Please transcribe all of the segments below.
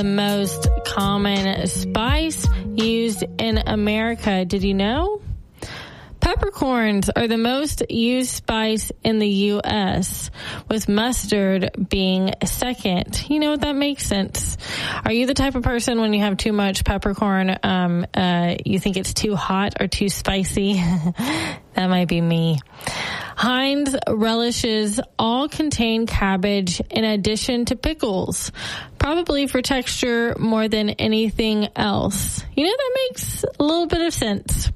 the most common spice used in America. Did you know? Peppercorns are the most used spice in the U.S., with mustard being second. You know what? That makes sense. Are you the type of person when you have too much peppercorn, you think it's too hot or too spicy? That might be me. Heinz relishes all contain cabbage in addition to pickles, probably for texture more than anything else. You know, that makes a little bit of sense.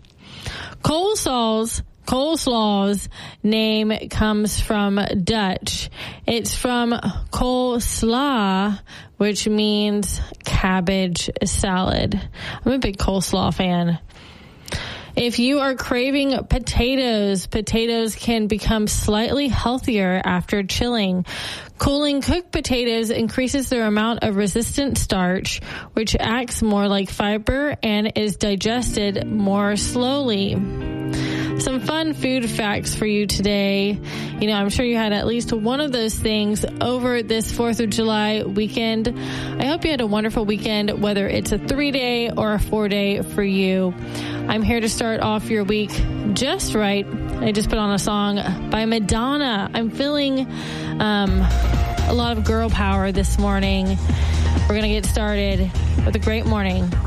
Coleslaw's name comes from Dutch. It's from coleslaw, which means cabbage salad. I'm a big coleslaw fan. If you are craving potatoes can become slightly healthier after chilling. Cooling cooked potatoes increases their amount of resistant starch, which acts more like fiber and is digested more slowly. Some fun food facts for you today. You know, I'm sure you had at least one of those things over this 4th of July weekend. I hope you had a wonderful weekend, whether it's a 3-day or a 4-day for you. I'm here to start off your week just right. I just put on a song by Madonna. I'm feeling a lot of girl power this morning. We're going to get started with a great morning